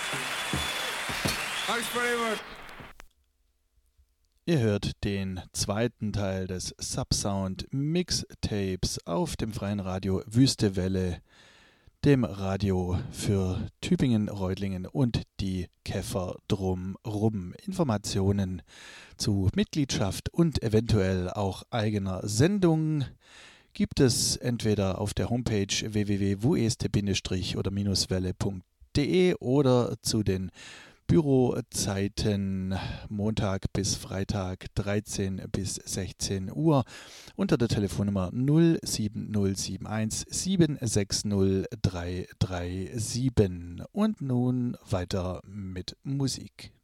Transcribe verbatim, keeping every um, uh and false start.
Thanks very much. Ihr hört den zweiten Teil des Subsound Mixtapes auf dem freien Radio Wüste Welle, dem Radio für Tübingen, Reutlingen und die Käfer drumrum. Informationen zu Mitgliedschaft und eventuell auch eigener Sendung gibt es entweder auf der Homepage w w w punkt wueste- oder welle punkt de oder zu den Bürozeiten Montag bis Freitag dreizehn bis sechzehn Uhr unter der Telefonnummer null sieben null sieben eins sieben sechs null drei drei sieben. Und nun weiter mit Musik.